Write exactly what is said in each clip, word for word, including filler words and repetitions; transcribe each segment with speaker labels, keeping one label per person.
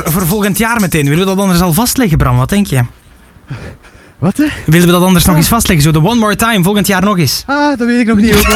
Speaker 1: voor volgend jaar meteen. Willen we dat anders al vastleggen, Bram? Wat denk je?
Speaker 2: Wat hè?
Speaker 1: Willen we dat anders nog eens vastleggen? Zo de One More Time, volgend jaar nog eens.
Speaker 2: Ah, dat weet ik nog niet. Ook.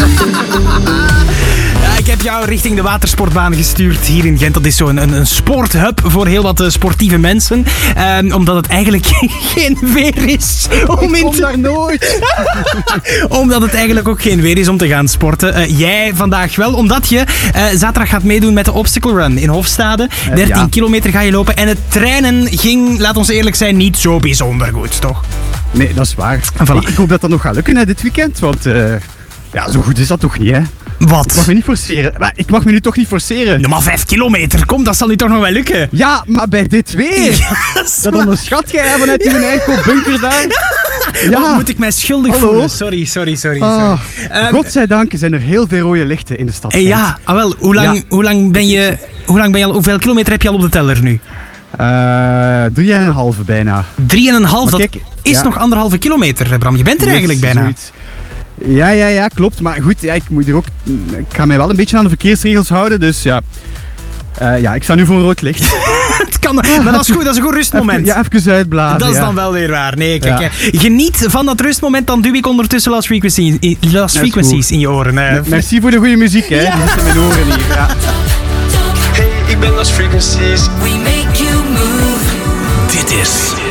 Speaker 1: Ja, ik heb jou richting de watersportbaan gestuurd hier in Gent. Dat is zo'n een, een sporthub voor heel wat uh, sportieve mensen. Um, omdat het eigenlijk geen weer is om
Speaker 2: ik
Speaker 1: in
Speaker 2: kom
Speaker 1: te...
Speaker 2: daar nooit.
Speaker 1: Omdat het eigenlijk ook geen weer is om te gaan sporten. Uh, jij vandaag wel, omdat je uh, zaterdag gaat meedoen met de Obstacle Run in Hofstade.
Speaker 2: Uh,
Speaker 1: dertien
Speaker 2: ja.
Speaker 1: kilometer ga je lopen. En het trainen ging, laat ons eerlijk zijn, niet zo bijzonder goed, toch?
Speaker 2: Nee, dat is waar.
Speaker 1: Voilà.
Speaker 2: Ik, ik hoop dat dat nog gaat lukken hè, dit weekend. Want uh, ja, zo goed is dat toch niet, hè? Ik mag
Speaker 1: Wat?
Speaker 2: me niet forceren. Maar ik mag me nu toch niet forceren.
Speaker 1: Nou, maar vijf kilometer, kom, dat zal nu toch nog wel lukken.
Speaker 2: Ja, maar bij dit weer.
Speaker 1: Ja,
Speaker 2: Dat onderschat jij hebben net in een eikel bunker daar. Ja.
Speaker 1: Oh, moet ik mij schuldig
Speaker 2: Hallo?
Speaker 1: voelen? Sorry, sorry, sorry. sorry.
Speaker 2: Ah,
Speaker 1: Ehm,
Speaker 2: godzijdank zijn er heel veel rode lichten in de stad.
Speaker 1: Eh, ja, ah, wel, hoe lang,
Speaker 2: Ja.
Speaker 1: hoe lang ben je... Hoe lang ben je al, hoeveel kilometer heb je al op de teller nu?
Speaker 2: Uh, drie en een halve bijna.
Speaker 1: Drie en een half,
Speaker 2: Maar
Speaker 1: dat
Speaker 2: kijk,
Speaker 1: is
Speaker 2: ja.
Speaker 1: nog anderhalve kilometer, Bram. Je bent er eigenlijk bijna.
Speaker 2: Zoiets. Ja, ja, ja, klopt. Maar goed, ja, ik moet er ook... Ik ga mij wel een beetje aan de verkeersregels houden, dus ja... Uh, ja, ik sta nu voor een rood licht.
Speaker 1: Het kan, maar dat is goed, dat is een goed rustmoment.
Speaker 2: Even, ja, even uitblazen.
Speaker 1: Dat is
Speaker 2: ja.
Speaker 1: dan wel weer waar. Nee, kijk,
Speaker 2: Ja.
Speaker 1: hè. Geniet van dat rustmoment, dan duw ik ondertussen Lost Frequencies, in- Lost
Speaker 2: Dat is
Speaker 1: Frequencies
Speaker 2: goed.
Speaker 1: in je oren. Hè.
Speaker 2: Merci voor de goede muziek, hè.
Speaker 1: Ja.
Speaker 2: Die zit in mijn oren hier. Ja.
Speaker 3: Hey, ik ben Lost Frequencies.
Speaker 4: We make you move.
Speaker 5: Dit is